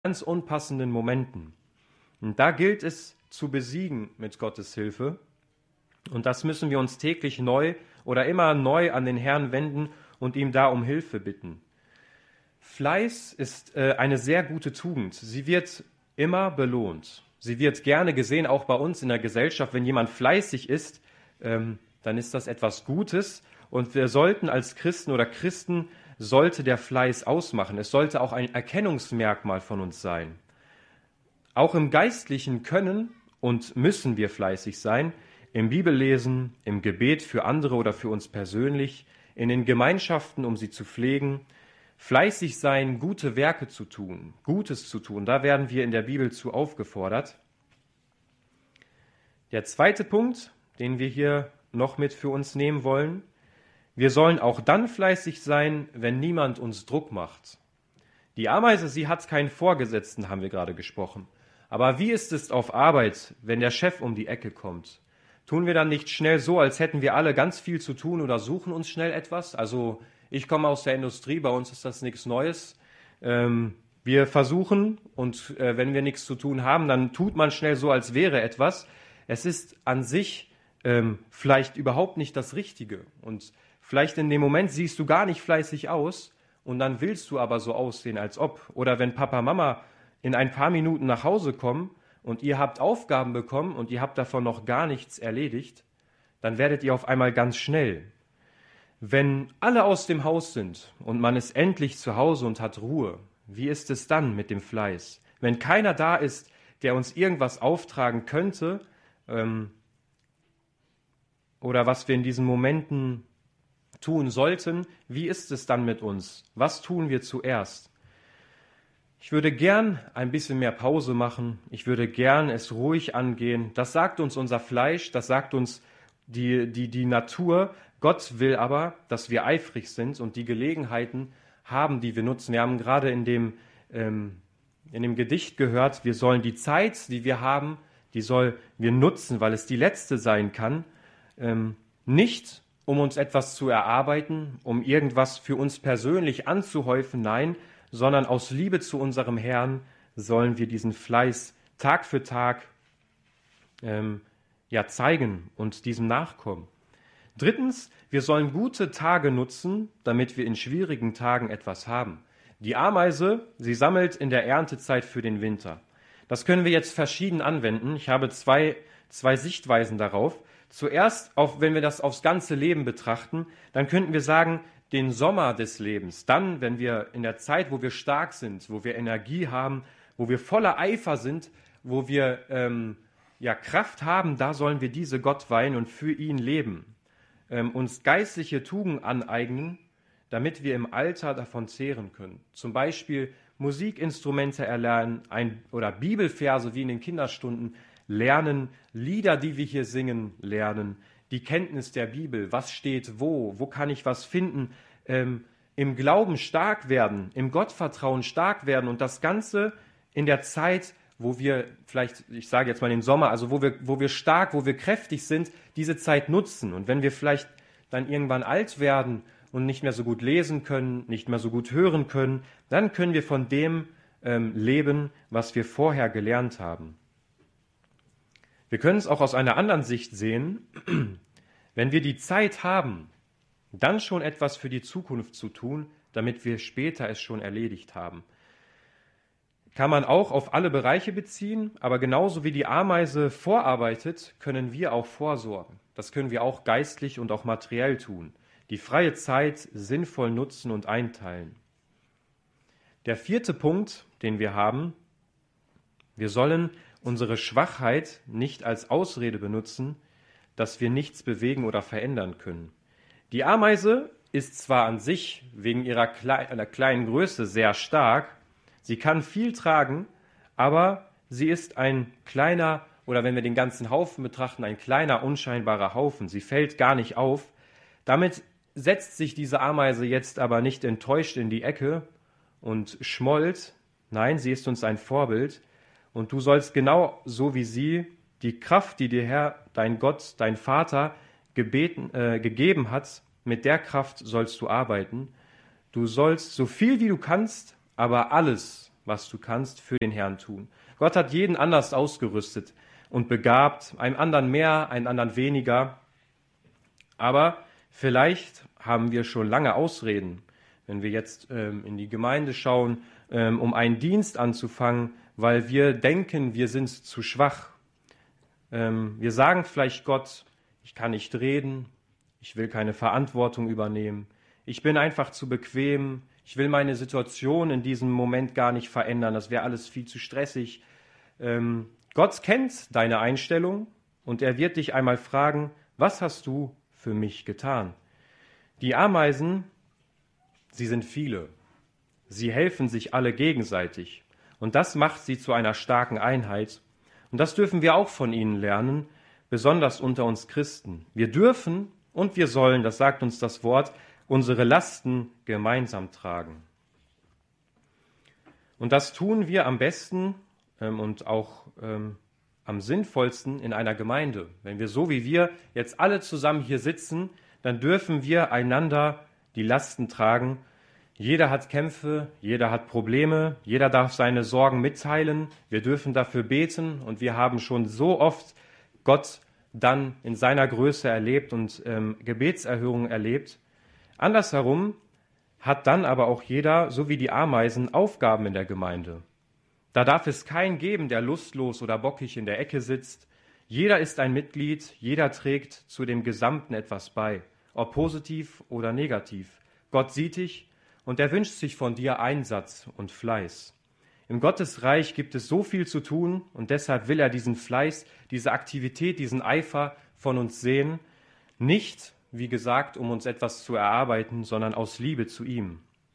ganz unpassenden Momenten. Und da gilt es zu besiegen mit Gottes Hilfe. Und das müssen wir uns täglich neu oder immer neu an den Herrn wenden und ihm da um Hilfe bitten. Fleiß ist eine sehr gute Tugend. Sie wird immer belohnt. Sie wird gerne gesehen, auch bei uns in der Gesellschaft. Wenn jemand fleißig ist, dann ist das etwas Gutes. Und wir sollten als Christen oder Christen, sollte der Fleiß ausmachen. Es sollte auch ein Erkennungsmerkmal von uns sein. Auch im Geistlichen können und müssen wir fleißig sein. Im Bibellesen, im Gebet für andere oder für uns persönlich, in den Gemeinschaften, um sie zu pflegen. Fleißig sein, gute Werke zu tun, Gutes zu tun, da werden wir in der Bibel zu aufgefordert. Der zweite Punkt, den wir hier noch mit für uns nehmen wollen: Wir sollen auch dann fleißig sein, wenn niemand uns Druck macht. Die Ameise, sie hat keinen Vorgesetzten, haben wir gerade gesprochen. Aber wie ist es auf Arbeit, wenn der Chef um die Ecke kommt? Tun wir dann nicht schnell so, als hätten wir alle ganz viel zu tun oder suchen uns schnell etwas? Also ich komme aus der Industrie, bei uns ist das nichts Neues. Wir versuchen und wenn wir nichts zu tun haben, dann tut man schnell so, als wäre etwas. Es ist an sich vielleicht überhaupt nicht das Richtige. Und vielleicht in dem Moment siehst du gar nicht fleißig aus und dann willst du aber so aussehen, als ob. Oder wenn Papa, Mama in ein paar Minuten nach Hause kommen und ihr habt Aufgaben bekommen und ihr habt davon noch gar nichts erledigt, dann werdet ihr auf einmal ganz schnell. Wenn alle aus dem Haus sind und man ist endlich zu Hause und hat Ruhe, wie ist es dann mit dem Fleiß? Wenn keiner da ist, der uns irgendwas auftragen könnte, oder was wir in diesen Momenten tun sollten, wie ist es dann mit uns? Was tun wir zuerst? Ich würde gern ein bisschen mehr Pause machen. Ich würde gern es ruhig angehen. Das sagt uns unser Fleisch, das sagt uns die Natur. Gott will aber, dass wir eifrig sind und die Gelegenheiten haben, die wir nutzen. Wir haben gerade in dem Gedicht gehört, wir sollen die Zeit, die wir haben, die sollen wir nutzen, weil es die letzte sein kann. Nicht, um uns etwas zu erarbeiten, um irgendwas für uns persönlich anzuhäufen, nein, sondern aus Liebe zu unserem Herrn sollen wir diesen Fleiß Tag für Tag zeigen und diesem nachkommen. Drittens, wir sollen gute Tage nutzen, damit wir in schwierigen Tagen etwas haben. Die Ameise, sie sammelt in der Erntezeit für den Winter. Das können wir jetzt verschieden anwenden. Ich habe zwei Sichtweisen darauf. Zuerst, wenn wir das aufs ganze Leben betrachten, dann könnten wir sagen, den Sommer des Lebens, dann, wenn wir in der Zeit, wo wir stark sind, wo wir Energie haben, wo wir voller Eifer sind, wo wir Kraft haben, da sollen wir diese Gott weihen und für ihn leben. Uns geistliche Tugenden aneignen, damit wir im Alter davon zehren können. Zum Beispiel Musikinstrumente erlernen oder Bibelverse wie in den Kinderstunden lernen, Lieder, die wir hier singen, lernen, die Kenntnis der Bibel, was steht wo kann ich was finden, im Glauben stark werden, im Gottvertrauen stark werden und das Ganze in der Zeit, wo wir vielleicht, ich sage jetzt mal den Sommer, also wo wir stark, wo wir kräftig sind, diese Zeit nutzen. Und wenn wir vielleicht dann irgendwann alt werden und nicht mehr so gut lesen können, nicht mehr so gut hören können, dann können wir von dem leben, was wir vorher gelernt haben. Wir können es auch aus einer anderen Sicht sehen. Wenn wir die Zeit haben, dann schon etwas für die Zukunft zu tun, damit wir später es schon erledigt haben. Kann man auch auf alle Bereiche beziehen, aber genauso wie die Ameise vorarbeitet, können wir auch vorsorgen. Das können wir auch geistlich und auch materiell tun. Die freie Zeit sinnvoll nutzen und einteilen. Der vierte Punkt, den wir haben: Wir sollen unsere Schwachheit nicht als Ausrede benutzen, dass wir nichts bewegen oder verändern können. Die Ameise ist zwar an sich wegen ihrer kleinen Größe sehr stark, sie kann viel tragen, aber sie ist ein kleiner, oder wenn wir den ganzen Haufen betrachten, ein kleiner, unscheinbarer Haufen. Sie fällt gar nicht auf. Damit setzt sich diese Ameise jetzt aber nicht enttäuscht in die Ecke und schmollt. Nein, sie ist uns ein Vorbild. Und du sollst genau so wie sie die Kraft, die dir Herr, dein Gott, dein Vater gegeben hat, mit der Kraft sollst du arbeiten. Du sollst so viel wie du kannst, aber alles was du kannst, für den Herrn tun. Gott hat jeden anders ausgerüstet und begabt, einem anderen mehr, einem anderen weniger. Aber vielleicht haben wir schon lange Ausreden, wenn wir jetzt in die Gemeinde schauen, um einen Dienst anzufangen, weil wir denken, wir sind zu schwach. Wir sagen vielleicht Gott, ich kann nicht reden, ich will keine Verantwortung übernehmen, ich bin einfach zu bequem, ich will meine Situation in diesem Moment gar nicht verändern, das wäre alles viel zu stressig. Gott kennt deine Einstellung und er wird dich einmal fragen, was hast du für mich getan? Die Ameisen, sie sind viele. Sie helfen sich alle gegenseitig. Und das macht sie zu einer starken Einheit. Und das dürfen wir auch von ihnen lernen, besonders unter uns Christen. Wir dürfen und wir sollen, das sagt uns das Wort, unsere Lasten gemeinsam tragen. Und das tun wir am besten und auch am sinnvollsten in einer Gemeinde. Wenn wir so wie wir jetzt alle zusammen hier sitzen, dann dürfen wir einander die Lasten tragen. Jeder hat Kämpfe, jeder hat Probleme, jeder darf seine Sorgen mitteilen. Wir dürfen dafür beten und wir haben schon so oft Gott dann in seiner Größe erlebt und Gebetserhörungen erlebt. Andersherum hat dann aber auch jeder, so wie die Ameisen, Aufgaben in der Gemeinde. Da darf es keinen geben, der lustlos oder bockig in der Ecke sitzt. Jeder ist ein Mitglied, jeder trägt zu dem Gesamten etwas bei, ob positiv oder negativ. Gott sieht dich und er wünscht sich von dir Einsatz und Fleiß. Im Gottesreich gibt es so viel zu tun und deshalb will er diesen Fleiß, diese Aktivität, diesen Eifer von uns sehen, nicht, wie gesagt, um uns etwas zu erarbeiten, sondern aus Liebe zu ihm.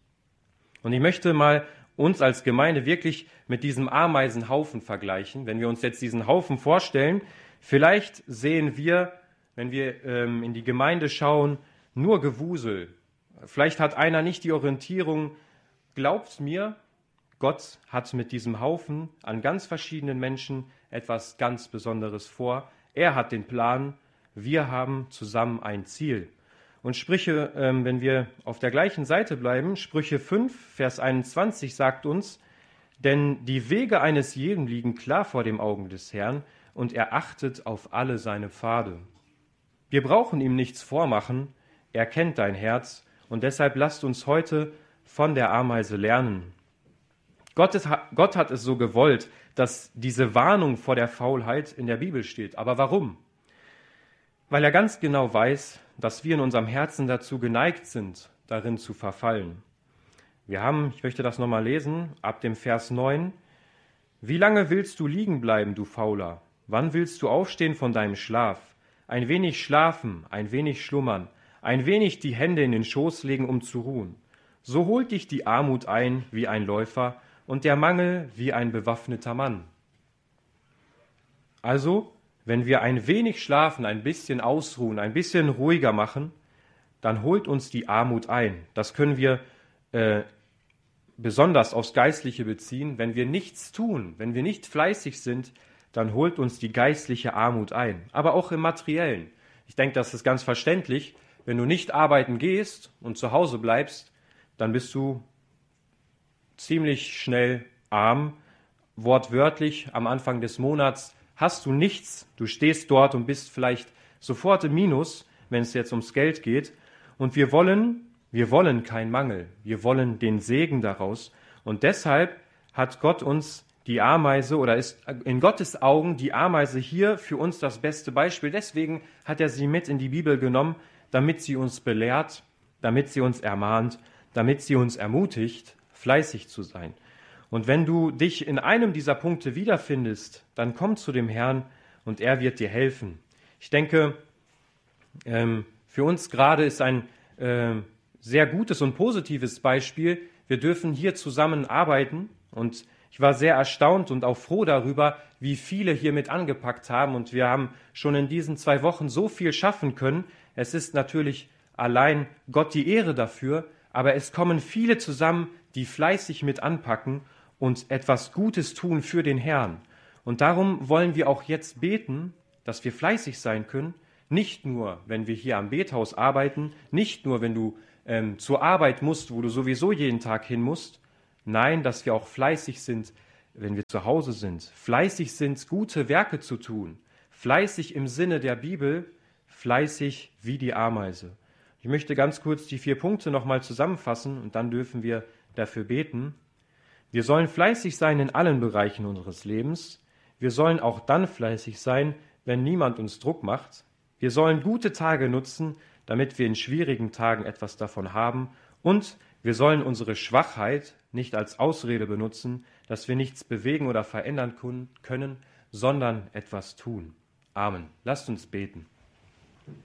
Und ich möchte mal uns als Gemeinde wirklich mit diesem Ameisenhaufen vergleichen. Wenn wir uns jetzt diesen Haufen vorstellen, vielleicht sehen wir, wenn wir in die Gemeinde schauen, nur Gewusel. Vielleicht hat einer nicht die Orientierung. Glaubt mir, Gott hat mit diesem Haufen an ganz verschiedenen Menschen etwas ganz Besonderes vor. Er hat den Plan, wir haben zusammen ein Ziel. Und Sprüche, wenn wir auf der gleichen Seite bleiben, Sprüche 5, Vers 21 sagt uns, denn die Wege eines jeden liegen klar vor dem Augen des Herrn und er achtet auf alle seine Pfade. Wir brauchen ihm nichts vormachen, er kennt dein Herz und deshalb lasst uns heute von der Ameise lernen. Gott hat es so gewollt, dass diese Warnung vor der Faulheit in der Bibel steht. Aber warum? Weil er ganz genau weiß, dass wir in unserem Herzen dazu geneigt sind, darin zu verfallen. Wir haben, ich möchte das nochmal lesen, ab dem Vers 9. Wie lange willst du liegen bleiben, du Fauler? Wann willst du aufstehen von deinem Schlaf? Ein wenig schlafen, ein wenig schlummern, ein wenig die Hände in den Schoß legen, um zu ruhen. So holt dich die Armut ein wie ein Läufer und der Mangel wie ein bewaffneter Mann. Also, wenn wir ein wenig schlafen, ein bisschen ausruhen, ein bisschen ruhiger machen, dann holt uns die Armut ein. Das können wir besonders aufs Geistliche beziehen. Wenn wir nichts tun, wenn wir nicht fleißig sind, dann holt uns die geistliche Armut ein. Aber auch im Materiellen. Ich denke, das ist ganz verständlich. Wenn du nicht arbeiten gehst und zu Hause bleibst, dann bist du ziemlich schnell arm. Wortwörtlich am Anfang des Monats hast du nichts. Du stehst dort und bist vielleicht sofort im Minus, wenn es jetzt ums Geld geht. Und wir wollen keinen Mangel. Wir wollen den Segen daraus. Und deshalb hat Gott uns die Ameise oder ist in Gottes Augen die Ameise hier für uns das beste Beispiel. Deswegen hat er sie mit in die Bibel genommen, damit sie uns belehrt, damit sie uns ermahnt, damit sie uns ermutigt, fleißig zu sein. Und wenn du dich in einem dieser Punkte wiederfindest, dann komm zu dem Herrn und er wird dir helfen. Ich denke, für uns gerade ist ein sehr gutes und positives Beispiel. Wir dürfen hier zusammen arbeiten und ich war sehr erstaunt und auch froh darüber, wie viele hier mit angepackt haben und wir haben schon in diesen 2 Wochen so viel schaffen können. Es ist natürlich allein Gott die Ehre dafür, aber es kommen viele zusammen, die fleißig mit anpacken und etwas Gutes tun für den Herrn. Und darum wollen wir auch jetzt beten, dass wir fleißig sein können, nicht nur, wenn wir hier am Bethaus arbeiten, nicht nur, wenn du zur Arbeit musst, wo du sowieso jeden Tag hin musst. Nein, dass wir auch fleißig sind, wenn wir zu Hause sind. Fleißig sind, gute Werke zu tun. Fleißig im Sinne der Bibel, fleißig wie die Ameise. Ich möchte ganz kurz die 4 Punkte nochmal zusammenfassen und dann dürfen wir dafür beten. Wir sollen fleißig sein in allen Bereichen unseres Lebens. Wir sollen auch dann fleißig sein, wenn niemand uns Druck macht. Wir sollen gute Tage nutzen, damit wir in schwierigen Tagen etwas davon haben. Und wir sollen unsere Schwachheit nicht als Ausrede benutzen, dass wir nichts bewegen oder verändern können, sondern etwas tun. Amen. Lasst uns beten.